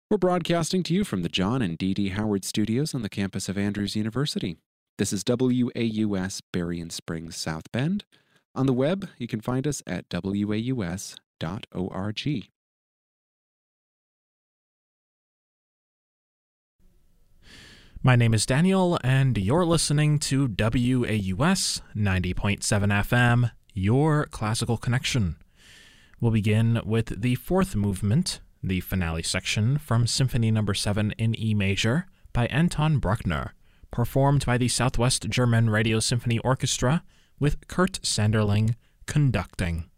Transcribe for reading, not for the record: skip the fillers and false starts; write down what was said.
We're broadcasting to you from the John and Dee Dee Howard Studios on the campus of Andrews University. This is WAUS Berrien Springs South Bend. On the web, you can find us at waus.org. My name is Daniel, and you're listening to WAUS 90.7 FM, your classical connection. We'll begin with the fourth movement, the finale section from Symphony No. 7 in E major by Anton Bruckner, performed by the Southwest German Radio Symphony Orchestra with Kurt Sanderling conducting.